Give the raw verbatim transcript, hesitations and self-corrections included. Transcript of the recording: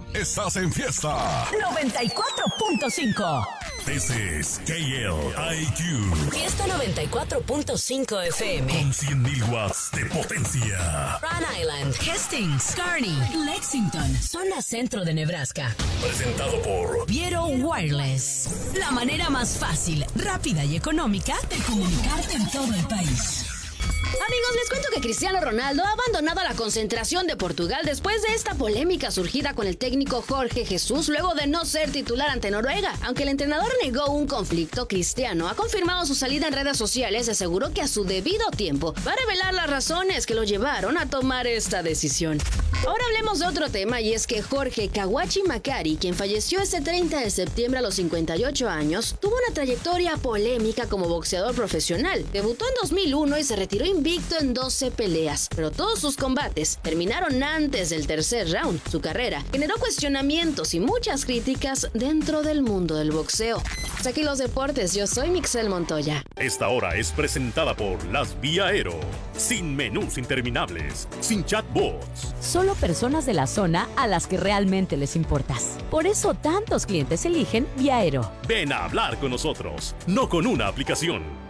estás en fiesta. noventa y cuatro punto cinco. This is K L I Q. Fiesta noventa y cuatro punto cinco F M. Con cien mil watts de potencia. Rhode Island, Hastings, Kearney, Lexington, zona centro de Nebraska. Presentado por Viero Wireless. La manera más fácil, rápida y económica de comunicarte en todo el país. Amigos, les cuento que Cristiano Ronaldo ha abandonado la concentración de Portugal después de esta polémica surgida con el técnico Jorge Jesús luego de no ser titular ante Noruega. Aunque el entrenador negó un conflicto, Cristiano ha confirmado su salida en redes sociales y aseguró que a su debido tiempo va a revelar las razones que lo llevaron a tomar esta decisión. Ahora hablemos de otro tema, y es que Jorge Kawachi Makari, quien falleció este treinta de septiembre a los cincuenta y ocho años, tuvo una trayectoria polémica como boxeador profesional. Debutó en dos mil uno y se retiró invicto en doce peleas, pero todos sus combates terminaron antes del tercer round. Su carrera generó cuestionamientos y muchas críticas dentro del mundo del boxeo. Hasta aquí los deportes, yo soy Mixel Montoya. Esta hora es presentada por Las Vía Aero. Sin menús interminables, sin chatbots. Solo personas de la zona a las que realmente les importas. Por eso tantos clientes eligen Vía Aero. Ven a hablar con nosotros, no con una aplicación.